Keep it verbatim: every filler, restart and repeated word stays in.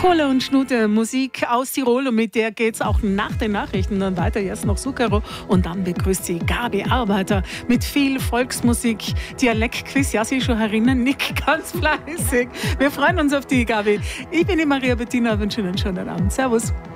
Kohle und Schnute, Musik aus Tirol, und mit der geht's auch nach den Nachrichten dann weiter. Jetzt noch Zucchero und dann begrüßt sie Gabi Arbeiter mit viel Volksmusik, Dialektquiz. Ja, Sie schon erinnern, Nick ganz fleißig. Wir freuen uns auf die Gabi. Ich bin die Maria Bettina, wünsche Ihnen einen schönen Abend. Servus.